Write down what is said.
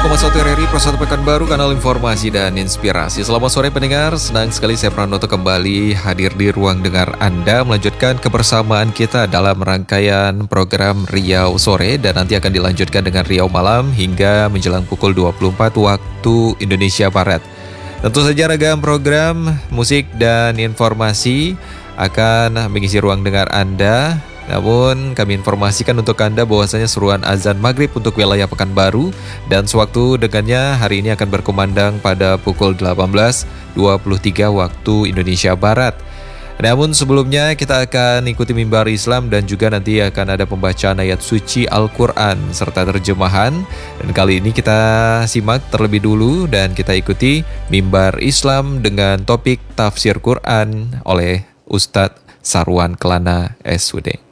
101,1 RRI Persatu Pekanbaru, kanal informasi dan inspirasi. Selamat sore pendengar, senang sekali saya Pranoto kembali hadir di ruang dengar Anda, melanjutkan kebersamaan kita dalam rangkaian program Riau Sore, dan nanti akan dilanjutkan dengan Riau Malam hingga menjelang pukul 24 waktu Indonesia Barat. Tentu saja ragam program, musik dan informasi akan mengisi ruang dengar Anda. Namun kami informasikan untuk Anda bahwasanya seruan azan maghrib untuk wilayah Pekanbaru dan sewaktu dengannya hari ini akan berkumandang pada pukul 18.23 waktu Indonesia Barat. Namun sebelumnya kita akan ikuti mimbar Islam dan juga nanti akan ada pembacaan ayat suci Al-Quran serta terjemahan. Dan kali ini kita simak terlebih dulu dan kita ikuti mimbar Islam dengan topik tafsir Quran oleh Ustadz Sarwan Kelana SUD.